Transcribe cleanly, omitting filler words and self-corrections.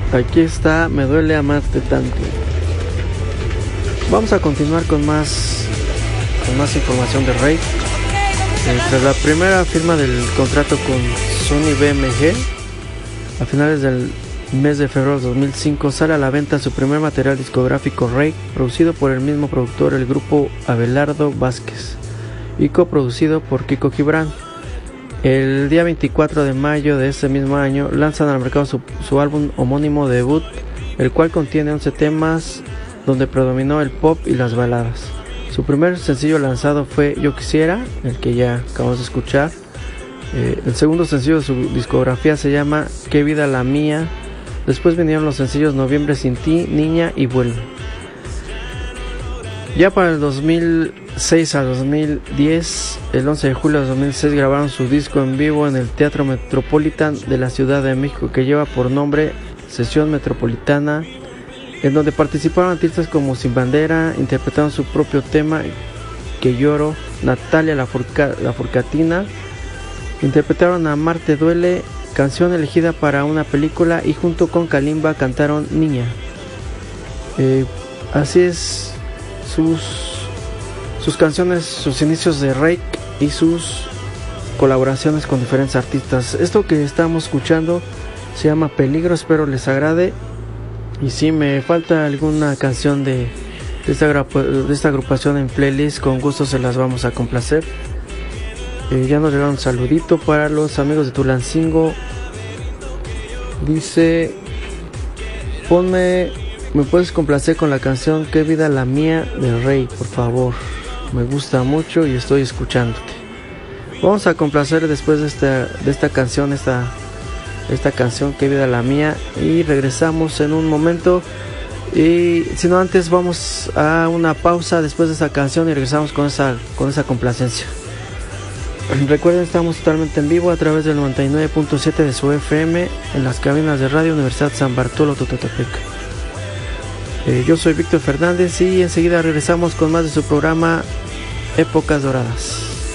Aquí está, me duele amarte tanto. Vamos a continuar con más información de Rake. Tras la primera firma del contrato con Sony BMG, a finales del mes de febrero de 2005 sale a la venta su primer material discográfico Rake, producido por el mismo productor, el grupo Abelardo Vázquez, y coproducido por Kiko Gibran. El día 24 de mayo de ese mismo año lanzan al mercado su álbum homónimo debut, el cual contiene 11 temas donde predominó el pop y las baladas. Su primer sencillo lanzado fue Yo Quisiera, el que ya acabamos de escuchar. El segundo sencillo de su discografía se llama Qué Vida la Mía. Después vinieron los sencillos Noviembre Sin Ti, Niña y Vuelve. Ya para el 2006 a 2010, el 11 de julio de 2006 grabaron su disco en vivo en el Teatro Metropolitan de la Ciudad de México, que lleva por nombre Sesión Metropolitana, en donde participaron artistas como Sin Bandera, interpretaron su propio tema Que Lloro, Natalia Lafourcatina, interpretaron a Marte Duele, canción elegida para una película, y junto con Kalimba cantaron Niña. Así es sus canciones, sus inicios de Rake y sus colaboraciones con diferentes artistas. Esto que estamos escuchando se llama Peligro, espero les agrade. Y si me falta alguna canción de esta agrupación en playlist, con gusto se las vamos a complacer. Ya nos llegó un saludito para los amigos de Tulancingo. Dice: me puedes complacer con la canción Qué Vida la Mía de Rey, por favor. Me gusta mucho y estoy escuchándote. Vamos a complacer después de esta canción, esta canción Qué Vida la Mía, y regresamos en un momento. Y si no, antes vamos a una pausa después de esta canción y regresamos con esa complacencia. Recuerden, estamos totalmente en vivo a través del 99.7 de su FM en las cabinas de Radio Universidad San Bartolo, Tototepec. Yo soy Víctor Fernández y enseguida regresamos con más de su programa Épocas Doradas.